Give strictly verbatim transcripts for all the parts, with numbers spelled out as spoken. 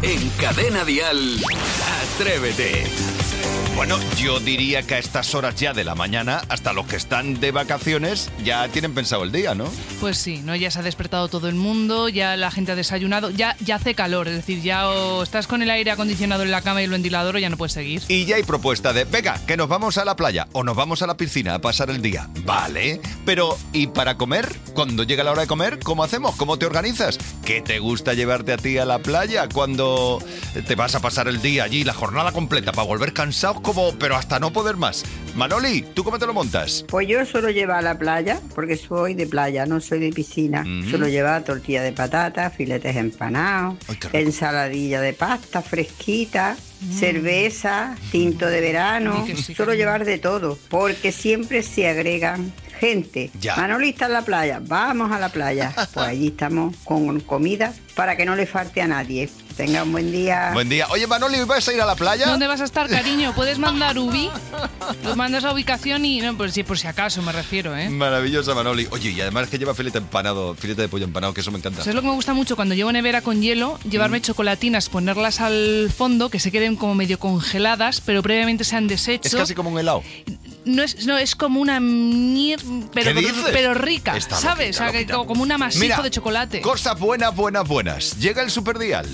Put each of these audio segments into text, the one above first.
En Cadena Dial, Atrévete. Bueno, yo diría que a estas horas ya de la mañana, hasta los que están de vacaciones, ya tienen pensado el día, ¿no? Pues sí, ¿no? Ya se ha despertado todo el mundo, ya la gente ha desayunado, ya, ya hace calor, es decir, ya o estás con el aire acondicionado en la cama y el ventilador o ya no puedes seguir. Y ya hay propuesta de, venga, que nos vamos a la playa o nos vamos a la piscina a pasar el día. Vale, pero ¿y para comer? Cuando llega la hora de comer, ¿cómo hacemos? ¿Cómo te organizas? ¿Qué te gusta llevarte a ti a la playa cuando te vas a pasar el día allí, la jornada completa, para volver cansados como, pero hasta no poder más? Manoli, ¿tú cómo te lo montas? Pues yo suelo llevar a la playa, porque soy de playa, no soy de piscina. Mm-hmm. Suelo llevar tortilla de patata, filetes empanados, Ay, ensaladilla de pasta fresquita, mm. cerveza, tinto de verano. Sí, sí, suelo llevar de todo, porque siempre se agregan gente. Ya. Manoli está en la playa, vamos a la playa. Pues allí estamos con comida para que no le falte a nadie. Tenga un buen día. Buen día. Oye, Manoli, ¿vas a ir a la playa? ¿Dónde vas a estar, cariño? ¿Puedes mandar Ubi? Nos mandas la ubicación y... No, pues sí, por si acaso me refiero, ¿eh? Maravillosa, Manoli. Oye, y además que lleva filete empanado, filete de pollo empanado, que eso me encanta. Pues es lo que me gusta mucho cuando llevo nevera con hielo, llevarme mm. chocolatinas, ponerlas al fondo, que se queden como medio congeladas, pero previamente se han deshecho. Es casi como un helado. No es, no, es como una mier... pero, ¿Qué dices? pero rica, Está ¿sabes? Loquita, loquita. Como un amasijo Mira, de chocolate. Cosas buenas, buenas, buenas. Llega el Superdial.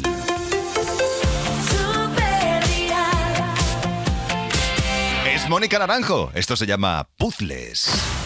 Es Mónica Naranjo. Esto se llama Puzzles.